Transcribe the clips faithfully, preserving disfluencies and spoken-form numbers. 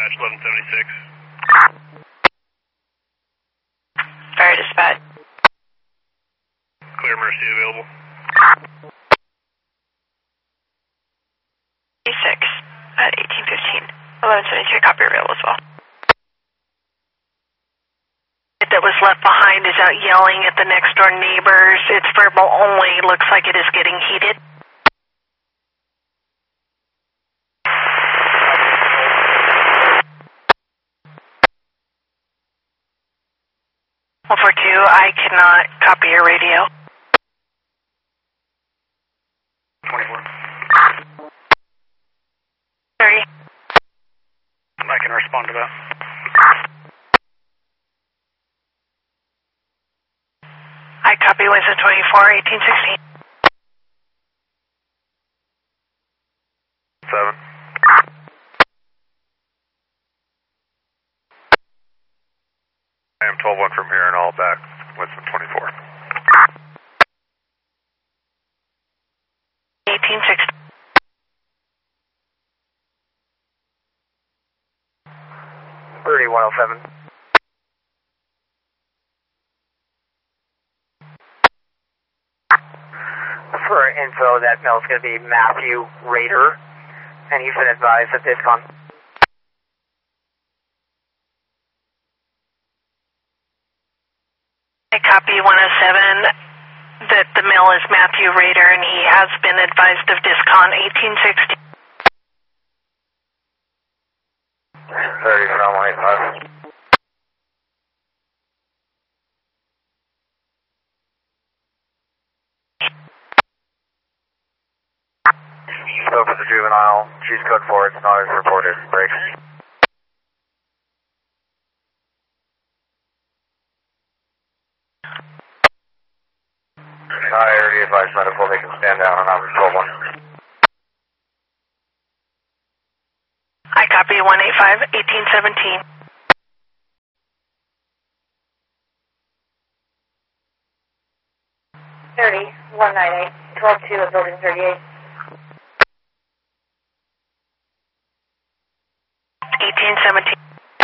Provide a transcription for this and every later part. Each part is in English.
dispatch, eleven seventy-six. Fire dispatch. Clear Mercy available. A six at eighteen fifteen. eleven seventy-three, copy available as well. That was left behind is out yelling at the next door neighbors. It's verbal only. Looks like it is getting heated. one four two, I cannot copy your radio. twenty-four. thirty. I can respond to that. I copy Winston twenty-four, eighteen sixteen. seven. I am twelve one from here and all back. Winston twenty-four. eighteen sixteen. thirty-one oh seven. For info, that mail's going to be Matthew Rader, and he's been advised at DISCON. I copy one oh seven that the mail is Matthew Rader and he has been advised of DISCON eighteen sixty. thirty from one eighty-five. Spoke with the juvenile. She's code four. It's not as reported. Break. I already advised medical. They can stand down on number twelve one. I copy one eighty-five, eighteen seventeen. thirty, one ninety-eight, twelve two at building thirty-eight. eighteen seventeen.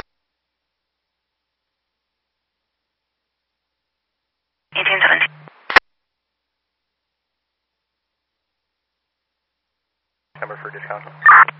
eighteen seventeen. Number for discount.